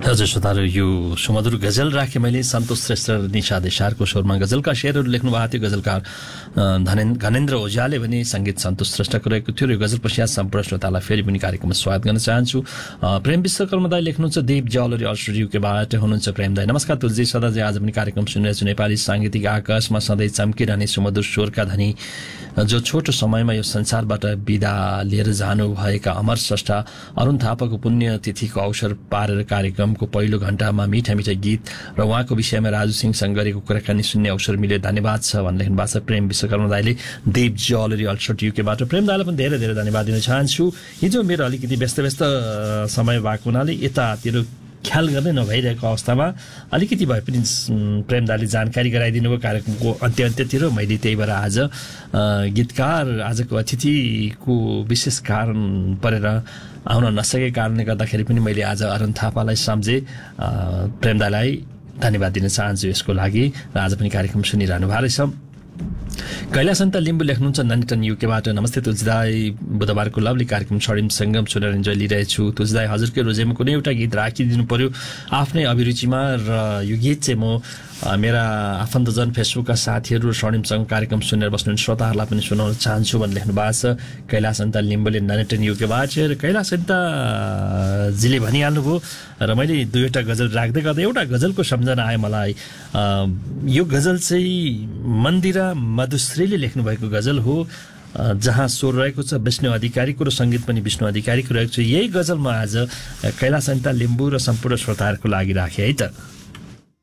हजुर श्रोताहरू, यो सुमधुर गजल राखेँ मैले सन्तोष श्रेष्ठ र निशा देसारको स्वरमा। गजलका शेरहरू लेख्नु भएको थियो गजलकार घनेन्द्र ओझाले भने सङ्गीत सन्तोष श्रेष्ठको रहेको थियो। र यो गजल पश्चात सम्पूर्ण श्रोतालाई फेरि पनि कार्यक्रममा स्वागत गर्न चाहन्छु। प्रेम विश्वकर्मा दाई लेख्नुहुन्छ देव जलरी अल्स्टुडियोबाट हुनुहुन्छ। प्रेम दाई नमस्कार। तुलजी सदाजी आज पनि कार्यक्रम सुनिरहेछु। नेपाली साङ्गीतिक आकाशमा सधैँ चम्किरहने सुमधुर स्वरका धनी जो छोटो समयमा यो संसारबाट बिदा लिएर जानुभएका अमर स्रष्टा अरुण थापाको पुण्यतिथिको अवसर पारेर कार्यक्रमको पहिलो घण्टामा मिठा मिठा गीत र उहाँको विषयमा राजु सिंहसँग गरेको कुराकानी सुन्ने अवसर मिल्यो। धन्यवाद छ भन्ने लेख्नु भएको छ प्रेम विश्वकर्मा दाईले देव ज्वेलरी अल्सर्ट युकेबाट। प्रेम दाईलाई पनि धेरै धेरै धन्यवाद दिन चाहन्छु। हिजो मेरो अलिकति व्यस्त समय भएको हुनाले यतातिर ख्याल गर्दै नभइरहेको अवस्थामा अलिकति भए पनि प्रेम दाईले जानकारी गराइदिनु भयो कार्यक्रमको अन्त्यतिर। मैले त्यही भएर आज गीतकार आजको अतिथिको विशेष कारण परेर आउन नसकेको कारणले गर्दाखेरि पनि मैले आज अरुण थापालाई सम्झे। प्रेम दाईलाई धन्यवाद दिन चाहन्छु यसको लागि। र आज पनि कार्यक्रम सुनिरहनु भएको रहेछ। कैलासन्त लिम्बू लेख्नुहुन्छ ननिटन युकेबाट। नमस्ते तुलसी दाई, बुधबारको लभली कार्यक्रम स्वर्णिम सङ्गम सुनेर इन्जोय लिइरहेछु। तुलसी दाई हजुरकै रोजेमा कुनै एउटा गीत राखिदिनु पर्यो आफ्नै अभिरुचिमा। र यो गीत चाहिँ म मेरा आफन्तजन फेसबुकका साथीहरू स्वर्णिमसँग कार्यक्रम सुनेर बस्नु श्रोताहरूलाई पनि सुनाउन चाहन्छु भनेर लेख्नु भएको छ कैलासन्त लिम्बूले ननिटन युकेबाट। र कैलासन्तजीले भनिहाल्नुभयो र मैले दुईवटा गजल राख्दै गर्दा एउटा गजलको सम्झना आयो मलाई। यो गजल चाहिँ मन्दिरा मधुश्रीले लेख्नुभएको गजल हो, जहाँ स्वर रहेको छ विष्णु अधिकारीको र सङ्गीत पनि विष्णु अधिकारीको रहेको छ। यही गजल म आज कैलासन्त लिम्बू र सम्पूर्ण श्रोताहरूको लागि राखेँ है त।